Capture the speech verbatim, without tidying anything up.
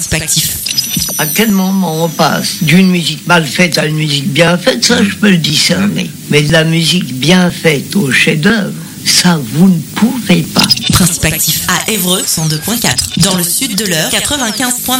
Prospectif. À quel moment on passe d'une musique mal faite à une musique bien faite, ça je peux le discerner. Mais de la musique bien faite au chef-d'œuvre, ça vous ne pouvez pas. Prospectif à Évreux cent deux virgule quatre. Dans le sud de l'Eure quatre-vingt-quinze virgule neuf.